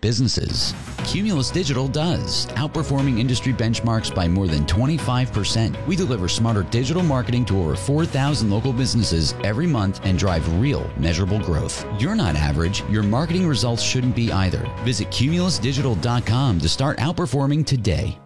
businesses? Cumulus Digital does, outperforming industry benchmarks by more than 25%. We deliver smarter digital marketing to over 4,000 local businesses every month and drive real, measurable growth. You're not average. Your marketing results shouldn't be either. Visit cumulusdigital.com to start outperforming today.